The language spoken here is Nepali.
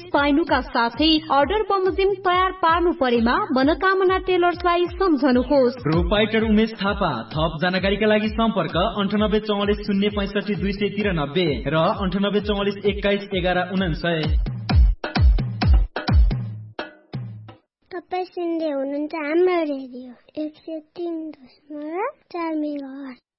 पाइनुका साथै अर्डर बमोजिम तयार पार्नु परेमा मनोकामना टेलर्सलाई सम्झनुहोस्। प्रोपाइटर उमेश थापा। थप जानकारीका लागि सम्पर्क 9844065293 र 9844211199। तपाईँ सुन्दै हुनुहुन्छ हाम्रो रेडियो 103.4 मेगाहर्ज।